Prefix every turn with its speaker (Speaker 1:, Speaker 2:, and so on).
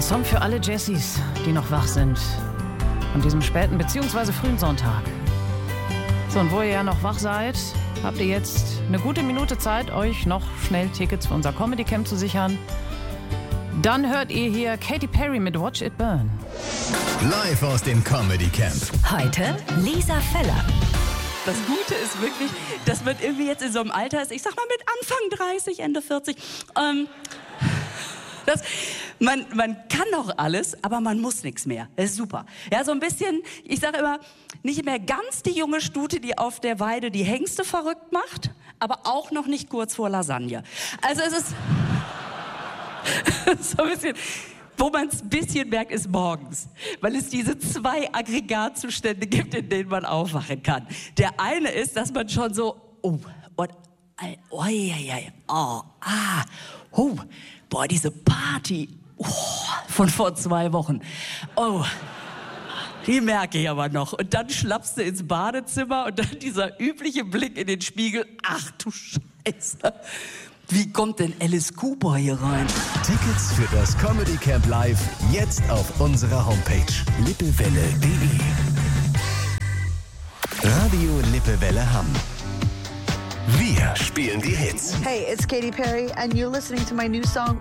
Speaker 1: Song für alle Jessies, die noch wach sind. An diesem späten bzw. frühen Sonntag. So, und wo ihr ja noch wach seid, habt ihr jetzt eine gute Minute Zeit, euch noch schnell Tickets für unser Comedy Camp zu sichern. Dann hört ihr hier Katy Perry mit Watch It Burn.
Speaker 2: Live aus dem Comedy Camp.
Speaker 3: Heute Lisa Feller.
Speaker 4: Das Gute ist wirklich, dass man irgendwie jetzt in so einem Alter ist, ich sag mal mit Anfang 30, Ende 40, man kann noch alles, aber man muss nichts mehr. Das ist super. Ja, so ein bisschen, ich sage immer, nicht mehr ganz die junge Stute, die auf der Weide die Hengste verrückt macht, aber auch noch nicht kurz vor Lasagne. Also es ist so ein bisschen, wo man es ein bisschen merkt, ist morgens, weil es diese 2 Aggregatzustände gibt, in denen man aufwachen kann. Der eine ist, dass man schon so, diese Party von vor 2 Wochen. Oh, die merke ich aber noch. Und dann schlappst du ins Badezimmer und dann dieser übliche Blick in den Spiegel. Ach du Scheiße. Wie kommt denn Alice Cooper hier rein?
Speaker 2: Tickets für das Comedy Camp Live jetzt auf unserer Homepage lippewelle.de. Radio Lippewelle Hamm. Wir spielen die Hits.
Speaker 5: Hey, it's Katy Perry and you're listening to my new song